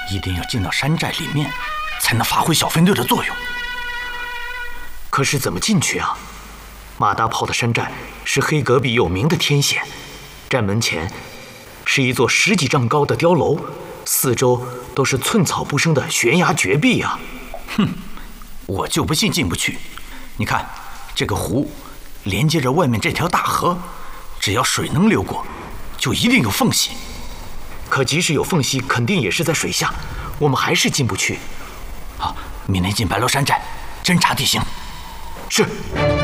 一定要进到山寨里面，才能发挥小分队的作用。可是怎么进去啊？马大炮的山寨是黑戈壁有名的天险，寨门前是一座10几丈高的碉楼，四周都是寸草不生的悬崖绝壁啊！哼，我就不信进不去。你看，这个湖连接着外面这条大河，只要水能流过，就一定有缝隙。可即使有缝隙，肯定也是在水下，我们还是进不去。好，明天进白楼山寨，侦察地形。是。